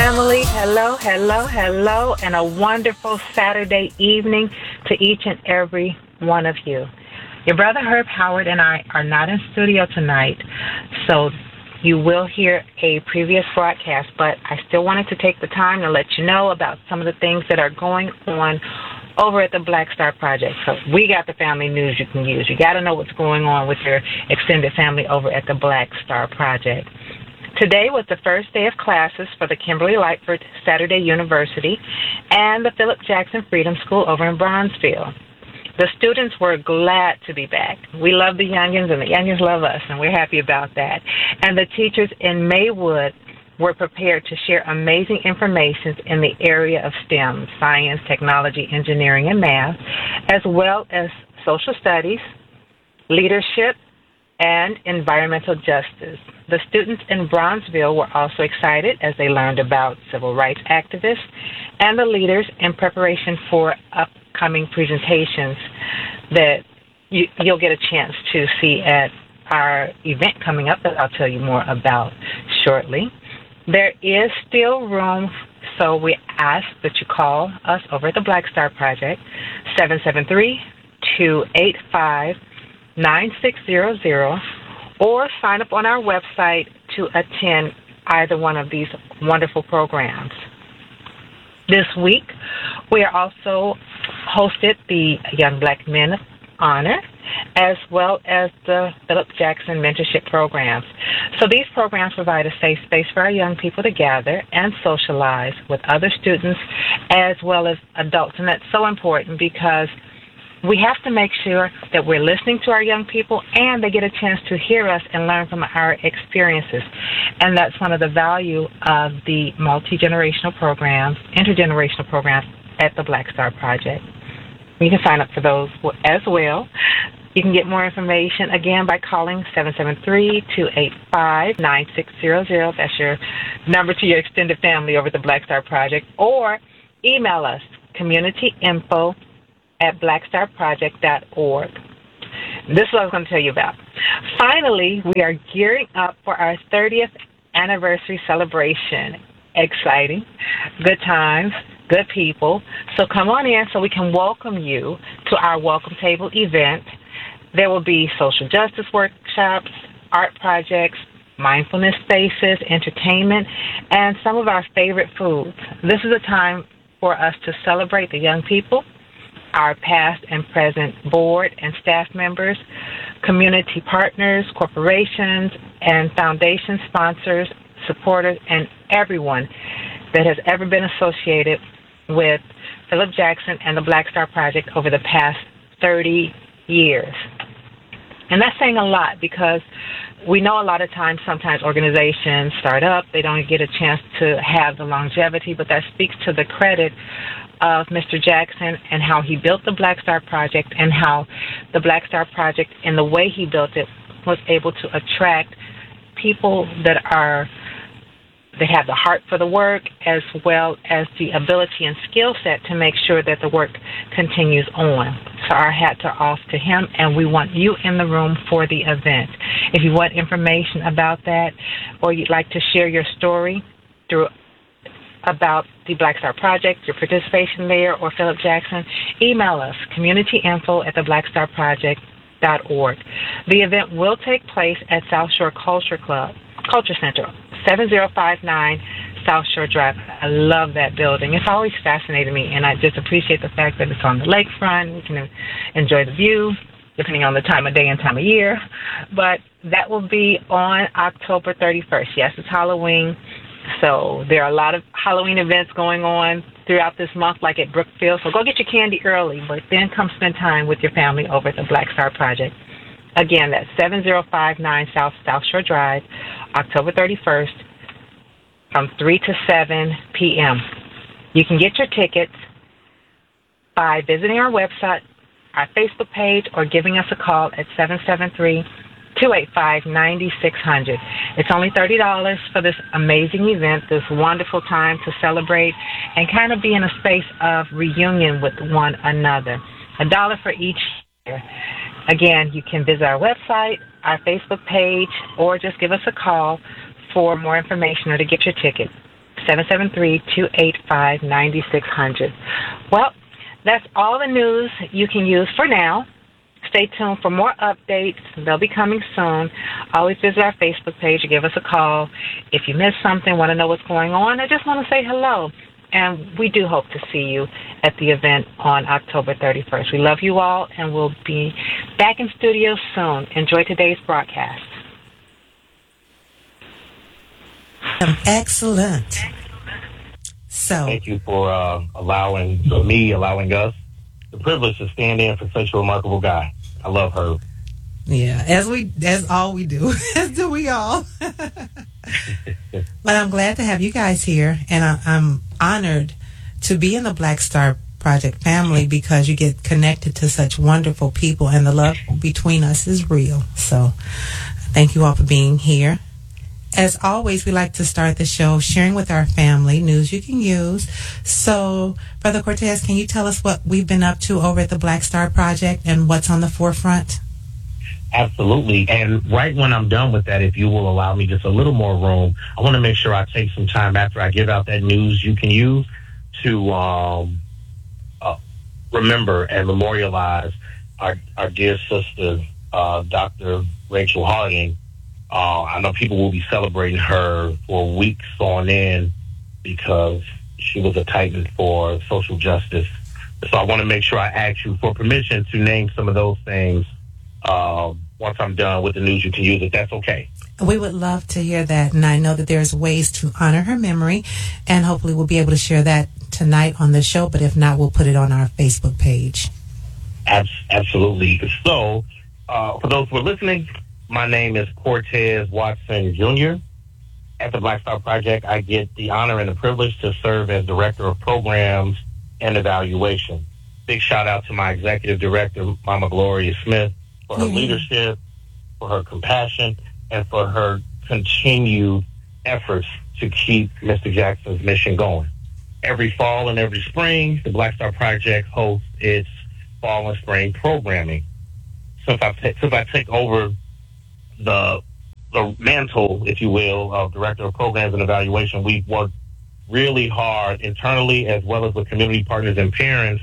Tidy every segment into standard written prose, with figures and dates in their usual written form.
family. Hello, hello, hello, and a wonderful Saturday evening to each and every one of you. Your brother Herb Howard and I are not in studio tonight, so you will hear a previous broadcast, but I still wanted to take the time to let you know about some of the things that are going on over at the Black Star Project. So we got the family news you can use. You got to know what's going on with your extended family over at the Black Star Project. Today was the first day of classes for the Kimberly Lightford Saturday University and the Philip Jackson Freedom School over in Bronzeville. The students were glad to be back. We love the youngins, and the youngins love us, and we're happy about that. And the teachers in Maywood were prepared to share amazing information in the area of STEM, science, technology, engineering, and math, as well as social studies, leadership, and environmental justice. The students in Bronzeville were also excited as they learned about civil rights activists and the leaders in preparation for upcoming presentations that you'll get a chance to see at our event coming up that I'll tell you more about shortly. There is still room, so we ask that you call us over at the Black Star Project, 773-285-9600, or sign up on our website to attend either one of these wonderful programs. This week, we are also hosted the Young Black Men Honor, as well as the Philip Jackson Mentorship Programs. So these programs provide a safe space for our young people to gather and socialize with other students as well as adults. And that's so important because we have to make sure that we're listening to our young people and they get a chance to hear us and learn from our experiences. And that's one of the value of the multi-generational programs, intergenerational programs at the Black Star Project. You can sign up for those as well. You can get more information, again, by calling 773-285-9600. That's your number to your extended family over at the Black Star Project. Or email us, communityinfo@blackstarproject.org. This is what I was going to tell you about. Finally, we are gearing up for our 30th anniversary celebration. Exciting, good times, good people. So come on in so we can welcome you to our welcome table event. There will be social justice workshops, art projects, mindfulness spaces, entertainment, and some of our favorite foods. This is a time for us to celebrate the young people, our past and present board and staff members, community partners, corporations, and foundation sponsors, supporters, and everyone that has ever been associated with Philip Jackson and the Black Star Project over the past 30 years. And that's saying a lot because we know a lot of times sometimes organizations start up, they don't get a chance to have the longevity, but that speaks to the credit of Mr. Jackson and how he built the Black Star Project and how the Black Star Project, in the way he built it, was able to attract people that have the heart for the work as well as the ability and skill set to make sure that the work continues on. So our hats are off to him, and we want you in the room for the event. If you want information about that or you'd like to share your story about the Black Star Project, your participation there, or Philip Jackson, email us, communityinfo@theblackstarproject.org. The event will take place at South Shore Culture Center, 7059 South Shore Drive. I love that building. It's always fascinated me, and I just appreciate the fact that it's on the lakefront. We can enjoy the view, depending on the time of day and time of year. But that will be on October 31st. Yes, it's Halloween, so there are a lot of Halloween events going on throughout this month, like at Brookfield. So go get your candy early, but then come spend time with your family over at the Black Star Project. Again, that's 7059 South Shore Drive, October 31st, from 3 to 7 p.m. You can get your tickets by visiting our website, our Facebook page, or giving us a call at 773-285-9600. It's only $30 for this amazing event, this wonderful time to celebrate and kind of be in a space of reunion with one another. $1 for each year. Again, you can visit our website, our Facebook page, or just give us a call for more information or to get your ticket. 773-285-9600. Well, that's all the news you can use for now. Stay tuned for more updates. They'll be coming soon. Always visit our Facebook page or give us a call. If you missed something, want to know what's going on, or just want to say hello. And we do hope to see you at the event on October 31st. We love you all, and we'll be back in studio soon. Enjoy today's broadcast. Excellent. So, thank you for allowing us the privilege to stand in for such a remarkable guy. I love her. Yeah, as all we do, as do we all. But I'm glad to have you guys here, and I'm honored to be in the Black Star Project family because you get connected to such wonderful people, and the love between us is real. So, thank you all for being here. As always, we like to start the show sharing with our family news you can use. So, Brother Cortez, can you tell us what we've been up to over at the Black Star Project and what's on the forefront? Absolutely. And right when I'm done with that, if you will allow me just a little more room, I want to make sure I take some time after I give out that news you can use to remember and memorialize our dear sister, Dr. Rachel Harding. I know people will be celebrating her for weeks on end because she was a titan for social justice. So I want to make sure I ask you for permission to name some of those things once I'm done with the news you can use, if that's okay. We would love to hear that, and I know that there's ways to honor her memory, and hopefully we'll be able to share that tonight on the show, but if not, we'll put it on our Facebook page. Absolutely. So, for those who are listening, my name is Cortez Watson Jr. At the Black Star Project, I get the honor and the privilege to serve as Director of Programs and Evaluation. Big shout out to my Executive Director, Mama Gloria Smith, for her leadership, for her compassion, and for her continued efforts to keep Mr. Jackson's mission going. Every fall and every spring, the Black Star Project hosts its fall and spring programming. Since I take over the mantle, if you will, of Director of Programs and Evaluation, we've worked really hard internally as well as with community partners and parents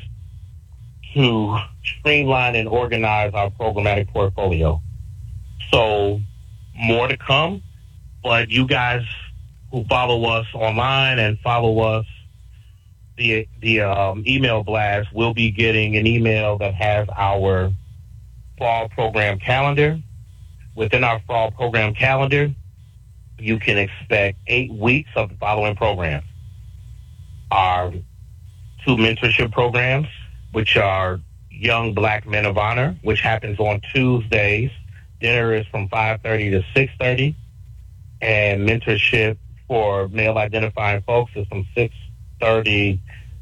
to streamline and organize our programmatic portfolio. So more to come, but you guys who follow us online and follow us the email blast will be getting an email that has our fall program calendar. Within our fall program calendar, you can expect 8 weeks of the following programs. Our 2 mentorship programs, which are Young Black Men of Honor, which happens on Tuesdays. Dinner is from 5:30 to 6:30. And mentorship for male identifying folks is from 6:30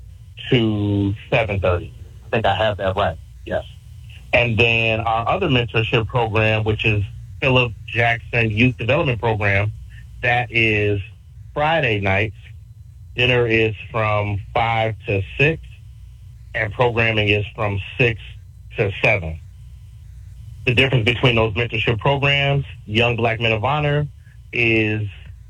to 7:30. I think I have that right. Yes. And then our other mentorship program, which is Philip Jackson Youth Development Program, that is Friday nights. Dinner is from 5 to 6, and programming is from 6 to 7. The difference between those mentorship programs, Young Black Men of Honor, is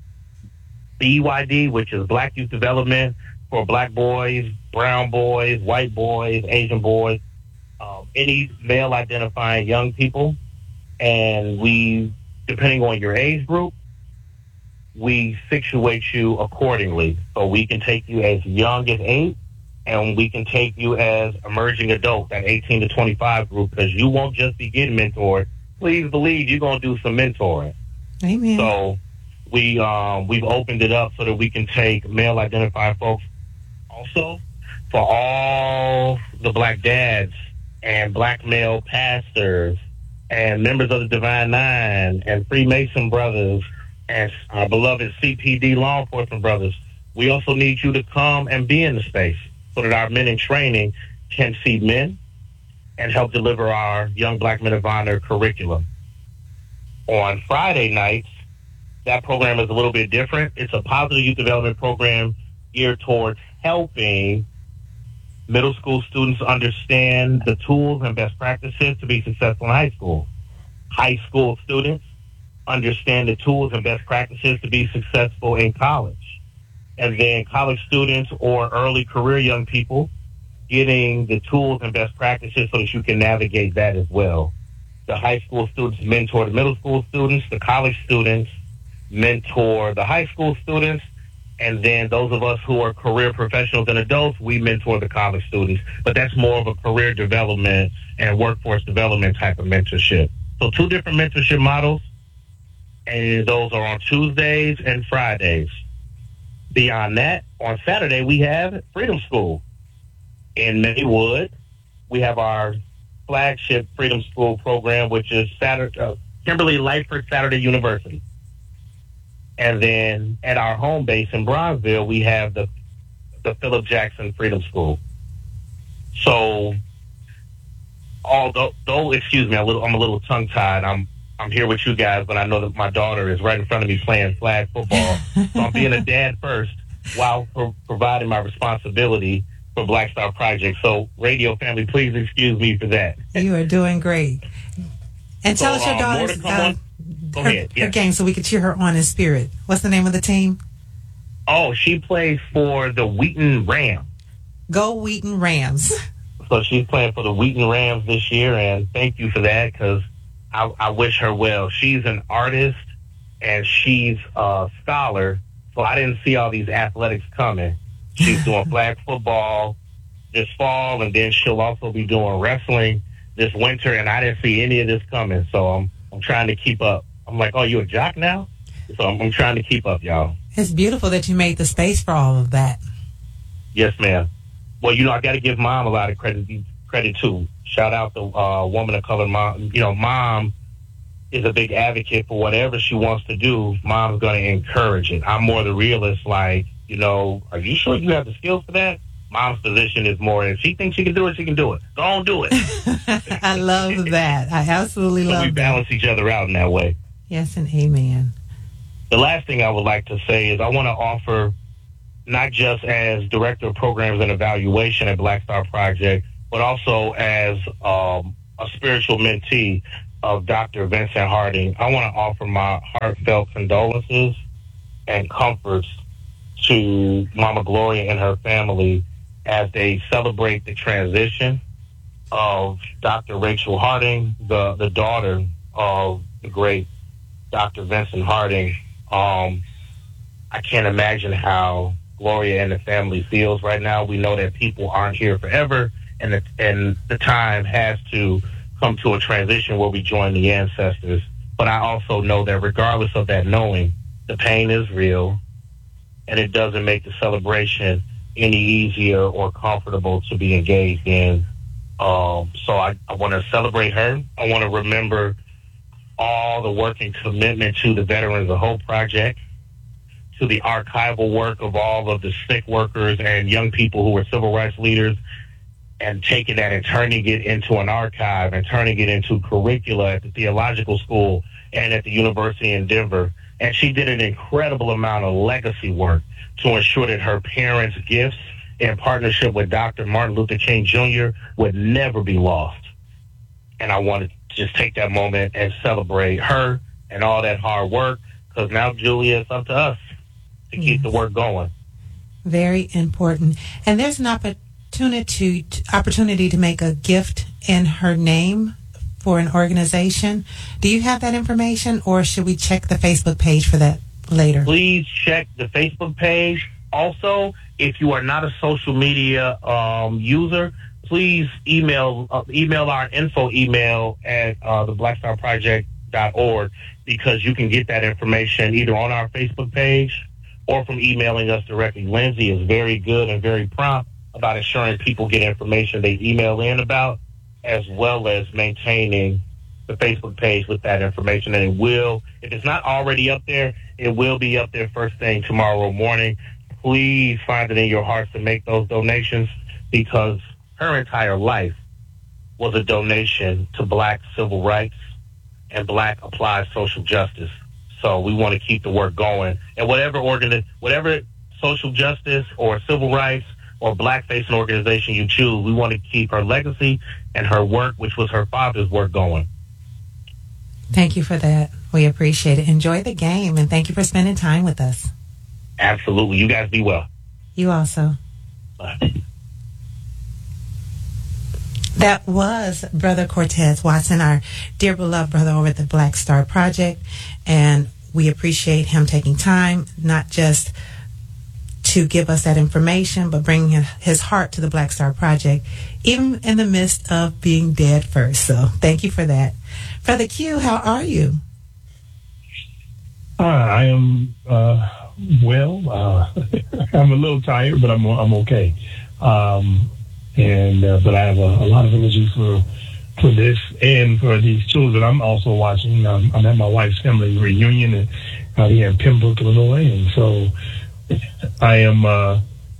BYD, which is Black Youth Development for Black boys, brown boys, white boys, Asian boys, any male identifying young people. And we, depending on your age group, we situate you accordingly. So we can take you as young as 8, and we can take you as emerging adult, that 18 to 25 group, because you won't just be getting mentored. Please believe you're going to do some mentoring. Amen. So we've opened it up so that we can take male identifying folks. Also, for all the Black dads and Black male pastors and members of the Divine Nine and Freemason brothers and our beloved CPD law enforcement brothers, we also need you to come and be in the space so that our men in training can see men and help deliver our Young Black Men of Honor curriculum. On Friday nights, that program is a little bit different. It's a positive youth development program geared towards helping middle school students understand the tools and best practices to be successful in high school. High school students understand the tools and best practices to be successful in college. and then college students or early career young people getting the tools and best practices so that you can navigate that as well. The high school students mentor the middle school students, the college students mentor the high school students, and then those of us who are career professionals and adults, we mentor the college students. But that's more of a career development and workforce development type of mentorship. So 2 different mentorship models, and those are on Tuesdays and Fridays. Beyond that, on Saturday, we have Freedom School. In Maywood, we have our flagship Freedom School program, which is Kimberly Lightford Saturday University. And then at our home base in Bronzeville, we have the Philip Jackson Freedom School. So, excuse me, I'm a little tongue-tied. I'm here with you guys, but I know that my daughter is right in front of me playing flag football. So I'm being a dad first while providing my responsibility for Black Star Project. So, radio family, please excuse me for that. You are doing great. And tell us your daughter's her game so we can cheer her on in spirit. What's the name of the team? Oh, she plays for the Wheaton Rams. Go Wheaton Rams. So she's playing for the Wheaton Rams this year, and thank you for that because I wish her well. She's an artist, and she's a scholar, so I didn't see all these athletics coming. She's doing flag football this fall, and then she'll also be doing wrestling this winter, and I didn't see any of this coming, so I'm trying to keep up. I'm like, oh, you a jock now? So I'm trying to keep up, y'all. It's beautiful that you made the space for all of that. Yes, ma'am. Well, I got to give Mom a lot of credit too. Shout out to Woman of Color Mom. Mom is a big advocate for whatever she wants to do. Mom's going to encourage it. I'm more the realist, like, are you sure you have the skills for that? Mom's position is more, if she thinks she can do it, she can do it. Go on, do it. I love that. I absolutely love that. We balance each other out in that way. Yes, and amen. The last thing I would like to say is I want to offer, not just as Director of Programs and Evaluation at Black Star Project, but also as a spiritual mentee of Dr. Vincent Harding. I want to offer my heartfelt condolences and comforts to Mama Gloria and her family as they celebrate the transition of Dr. Rachel Harding, the daughter of the great Dr. Vincent Harding. I can't imagine how Gloria and the family feels right now. We know that people aren't here forever, and the time has to come to a transition where we join the ancestors. But I also know that regardless of that knowing, the pain is real, and it doesn't make the celebration any easier or comfortable to be engaged in. So I want to celebrate her. I want to remember all the work and commitment to the Veterans of Hope Project, to the archival work of all of the SNCC workers and young people who were civil rights leaders, and taking that and turning it into an archive and turning it into curricula at the theological school and at the university in Denver. And she did an incredible amount of legacy work to ensure that her parents' gifts in partnership with Dr. Martin Luther King Jr. would never be lost. And I wanted to just take that moment and celebrate her and all that hard work, because now, Julia, it's up to us to keep the work going. Very important. And there's an opportunity to make a gift in her name for an organization. Do you have that information, or should we check the Facebook page for that later? Please check the Facebook page. Also, if you are not a social media user, please email our info email at theblackstarproject.org, because you can get that information either on our Facebook page or from emailing us directly. Lindsay is very good and very prompt about ensuring people get information they email in about, as well as maintaining the Facebook page with that information. And it will, if it's not already up there, it will be up there first thing tomorrow morning. Please find it in your hearts to make those donations, because her entire life was a donation to Black civil rights and Black applied social justice. So we want to keep the work going. And whatever social justice or civil rights or Black-facing organization you choose, we want to keep her legacy and her work, which was her father's work, going. Thank you for that. We appreciate it. Enjoy the game, and thank you for spending time with us. Absolutely. You guys be well. You also. Bye. That was Brother Cortez Watson, our dear beloved brother over at the Black Star Project. And we appreciate him taking time, not just to give us that information, but bringing his heart to the Black Star Project, even in the midst of being dead first. So thank you for that. Brother Q, how are you? I am well. I'm a little tired, but I'm okay. But I have a lot of energy for this and for these children. I'm also watching. I'm at my wife's family reunion here in Pembroke, Illinois, and so I am. I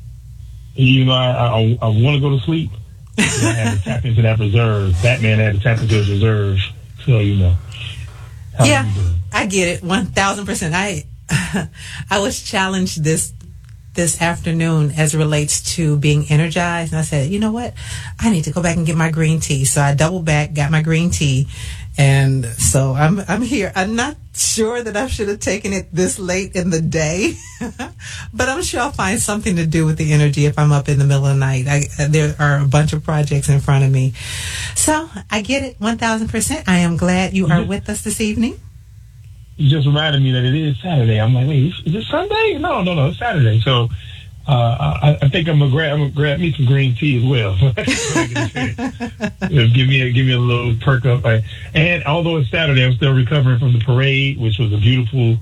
want to go to sleep. I had to tap into that reserve. Batman had to tap into his reserve. So Yeah, I get it 1,000%. I was challenged this afternoon as it relates to being energized, and I said, you know what, I need to go back and get my green tea. So I doubled back, got my green tea, and so I'm here. I'm not sure that I should have taken it this late in the day, but I'm sure I'll find something to do with the energy if I'm up in the middle of the night. There are a bunch of projects in front of me, so I get it 1,000%. I am glad you are with us this evening. You just reminded me that it is Saturday. I'm like, wait, is it Sunday? No, it's Saturday. So I think I'm gonna grab me some green tea as well. give me a little perk up. And although it's Saturday, I'm still recovering from the parade, which was a beautiful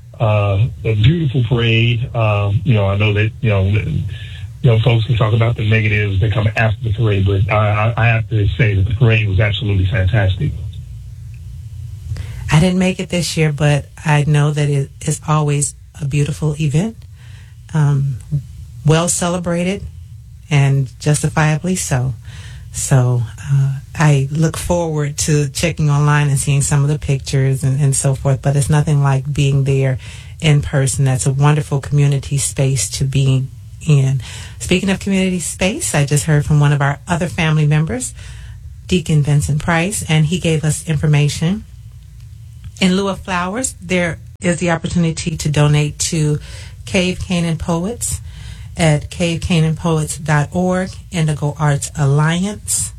parade. I know that folks can talk about the negatives that come after the parade, but I have to say that the parade was absolutely fantastic. I didn't make it this year, but I know that it is always a beautiful event, well celebrated, and justifiably so. So I look forward to checking online and seeing some of the pictures and so forth, but it's nothing like being there in person. That's a wonderful community space to be in. Speaking of community space, I just heard from one of our other family members, Deacon Vincent Price, and he gave us information. In lieu of flowers, there is the opportunity to donate to Cave Canaan Poets at cavecanaanpoets.org, Indigo Arts Alliance,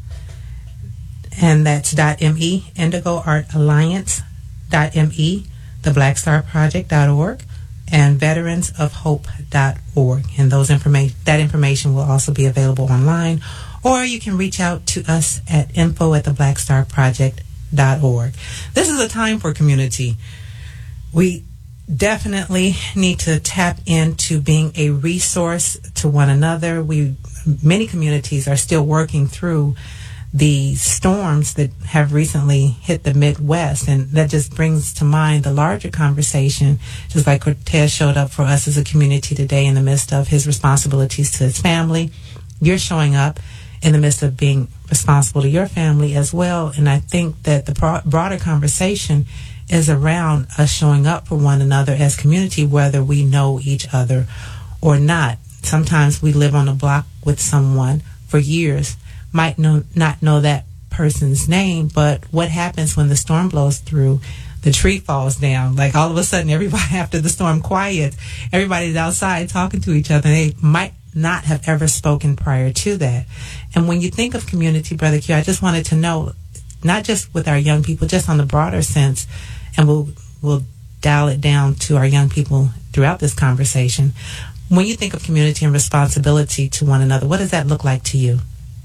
and that's .me, Indigo Art Alliance.me, theblackstarproject.org, and veteransofhope.org. And that information will also be available online, or you can reach out to us at info@theblackstarproject.org. This is a time for community. We definitely need to tap into being a resource to one another. Many communities are still working through the storms that have recently hit the Midwest, and that just brings to mind the larger conversation, just like Cortez showed up for us as a community today in the midst of his responsibilities to his family. You're showing up in the midst of being responsible to your family as well. And I think that the broader conversation is around us showing up for one another as community, whether we know each other or not. Sometimes we live on a block with someone for years, might not know that person's name, but what happens when the storm blows through, the tree falls down, like all of a sudden everybody, after the storm quiets, everybody's outside talking to each other. They might not have ever spoken prior to that. And when you think of community, Brother Q, I just wanted to know, not just with our young people, just on the broader sense, and we'll dial it down to our young people throughout this conversation. When you think of community and responsibility to one another, what does that look like to you?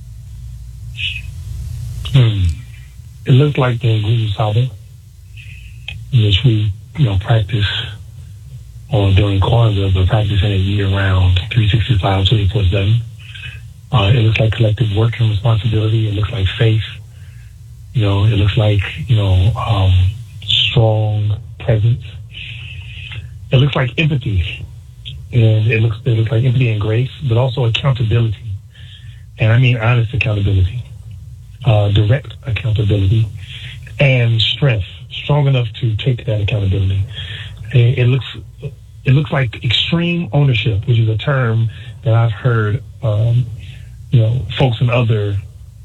It looks like the Guru Sabha, which we practice on during Kwanzaa, but practicing it year-round, 365, 24/7. It looks like collective work and responsibility. It looks like faith. It looks like, strong presence. It looks like empathy. And it looks like empathy and grace, but also accountability. And I mean honest accountability, direct accountability, and strength, strong enough to take that accountability. It looks like extreme ownership, which is a term that I've heard, folks in other,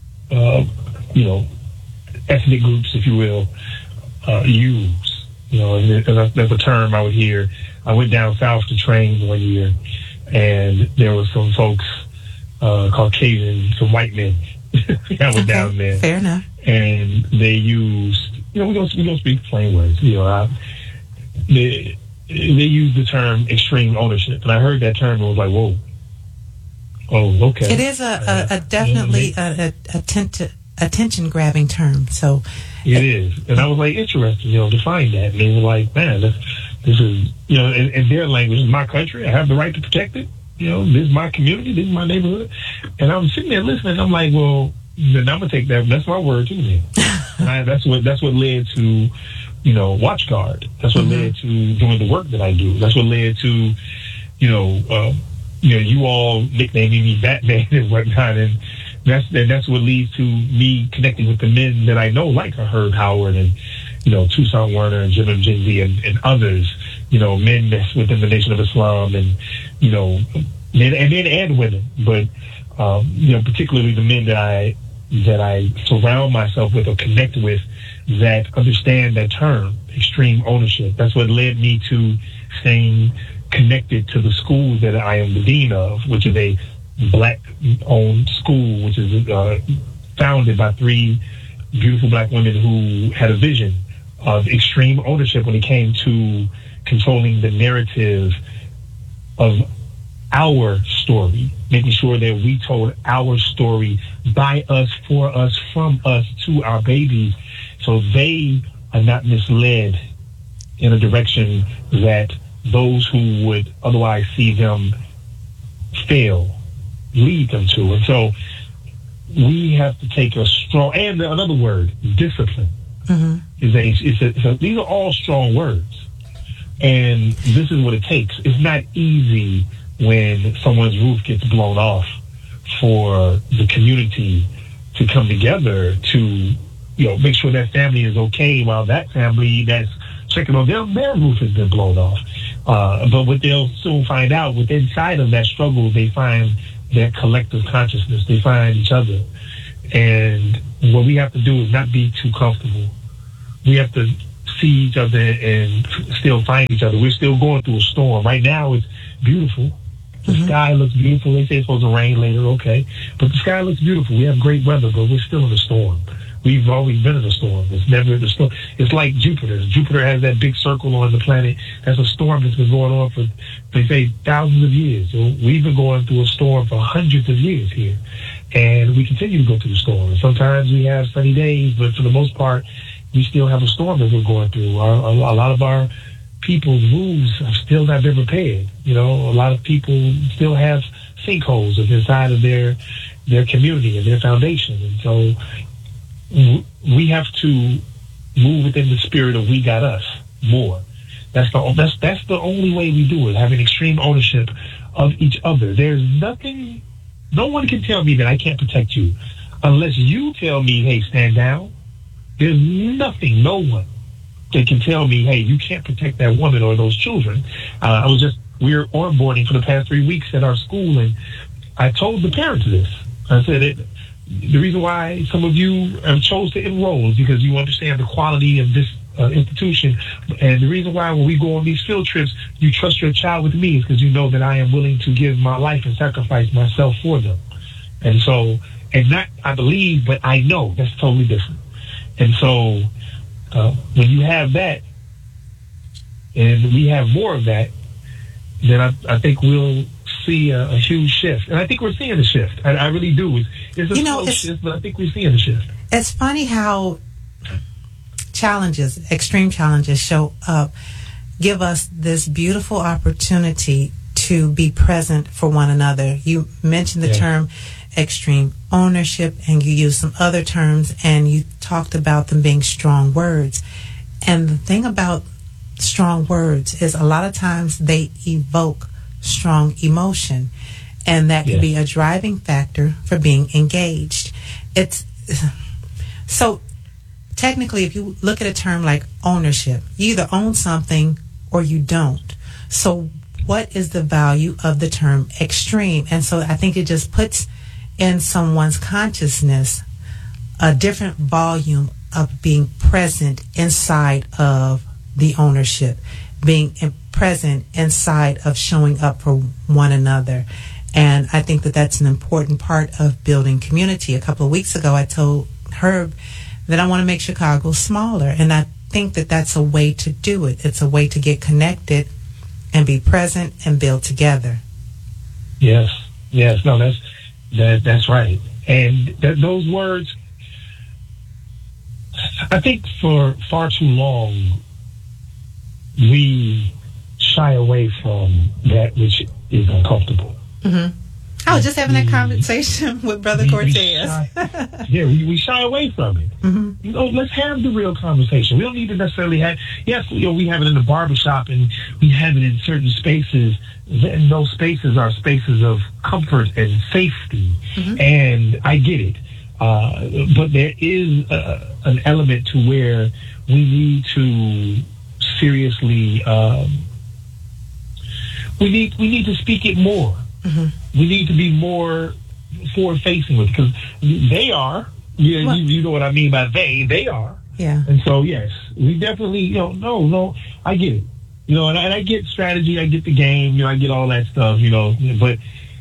ethnic groups, if you will, use. That's a term I would hear I went down south to train one year, and there were some folks, Caucasian, some white men that were down there. Fair enough. And they used, we don't speak plain words. They used the term extreme ownership, and I heard that term and was like, whoa. Oh, okay. It is a definitely attention grabbing term. So it is, and I was like interested, to find that. And they were like, man, this is, in their language, this is my country. I have the right to protect it. This is my community. This is my neighborhood. And I was sitting there listening. And I'm like, well, then I'm gonna take that. That's my word too. Then and that's what led to, Watch Guard. That's what led to doing the work that I do. That's what led to, you all nicknaming me Batman and whatnot, and that's what leads to me connecting with the men that I know, like Herb Howard and Tucson Werner and Jim Jinzi and others, men that's within the Nation of Islam, and men and women, but particularly the men that I surround myself with or connect with that understand that term, extreme ownership. That's what led me to staying connected to the school that I am the dean of, which is a Black-owned school, which is founded by 3 beautiful Black women who had a vision of extreme ownership when it came to controlling the narrative of our story, making sure that we told our story by us, for us, from us, to our babies, so they are not misled in a direction that those who would otherwise see them fail lead them to. And so we have to take a strong, and another word, discipline. These are all strong words, and this is what it takes. It's not easy when someone's roof gets blown off for the community to come together to make sure that family is okay, while that family that's checking on them, their roof has been blown off. But what they'll soon find out, within inside of that struggle, they find their collective consciousness. They find each other. And what we have to do is not be too comfortable. We have to see each other and still find each other. We're still going through a storm. Right now it's beautiful. The sky looks beautiful. They say it's supposed to rain later, okay. But the sky looks beautiful. We have great weather, but we're still in a storm. We've always been in a storm. It's never the storm. It's like Jupiter. Jupiter has that big circle on the planet. That's a storm that's been going on for, they say, thousands of years. So we've been going through a storm for hundreds of years here. And we continue to go through the storm. Sometimes we have sunny days, but for the most part, we still have a storm that we're going through. A lot of our people's roofs have still not been repaired. A lot of people still have sinkholes inside of their community and their foundation. And so we have to move within the spirit of we got us more. That's the only way we do it, having extreme ownership of each other. There's nothing, no one can tell me that I can't protect you unless you tell me, hey, stand down. There's nothing, no one that can tell me, hey, you can't protect that woman or those children. We're onboarding for the past 3 weeks at our school, and I told the parents this. I said, the reason why some of you chose to enroll is because you understand the quality of this institution. And the reason why when we go on these field trips, you trust your child with me is because you know that I am willing to give my life and sacrifice myself for them. And so, and not I believe, but I know that's totally different. And so when you have that, and we have more of that, then I think we'll see a huge shift. And I think we're seeing a shift. I really do. It's a slow shift, but I think we're seeing a shift. It's funny how extreme challenges show up, give us this beautiful opportunity to be present for one another. You mentioned the term extreme ownership, and you used some other terms, and you talked about them being strong words. And the thing about strong words is a lot of times they evoke strong emotion, and that can be a driving factor for being engaged. So technically, if you look at a term like ownership, you either own something or you don't. So what is the value of the term extreme? And so I think it just puts in someone's consciousness a different volume of being present inside of the ownership, being present inside of showing up for one another. And I think that that's an important part of building community. A couple of weeks ago, I told Herb that I want to make Chicago smaller. And I think that that's a way to do it. It's a way to get connected and be present and build together. Yes. No, that's right. And those words, I think for far too long, we shy away from that which is uncomfortable. Mm-hmm. I was just having that conversation with Brother Cortez. We shy away from it. Mm-hmm. Let's have the real conversation. We don't need to necessarily have, we have it in the barbershop and we have it in certain spaces. And those spaces are spaces of comfort and safety. Mm-hmm. And I get it. But there is an element to where we need to seriously, we need to speak it more. Mm-hmm. We need to be more forward-facing with it, because they are. You know what I mean by they are. Yeah. And so, yes, we definitely, no, I get it. And I get strategy, I get the game, I get all that stuff, but,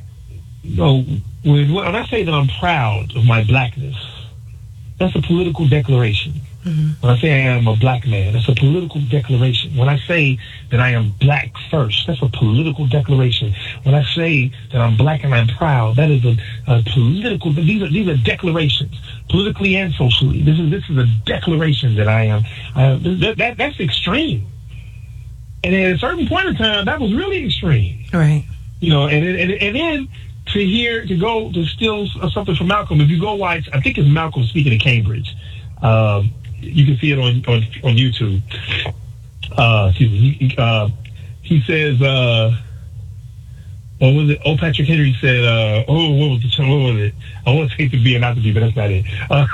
when I say that I'm proud of my blackness, that's a political declaration. Mm-hmm. When I say I am a black man, that's a political declaration. When I say that I am black first, that's a political declaration. When I say that I'm black and I'm proud, that is a political. These are declarations, politically and socially. This is a declaration that I am. That's extreme. And at a certain point in time, that was really extreme. Right. And then to go to steal something from Malcolm. If you go watch, I think it's Malcolm speaking at Cambridge. You can see it on YouTube. Excuse me. He says, what was it? Patrick Henry said, what was it? I want to say to be and not to be, but that's not it.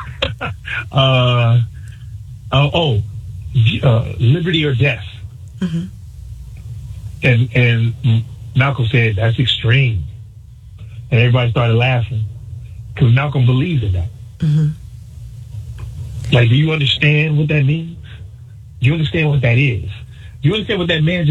Liberty or death. Mm-hmm. And Malcolm said, that's extreme. And everybody started laughing because Malcolm believes in that. Mm-hmm. Like, do you understand what that means? Do you understand what that is? Do you understand what that man just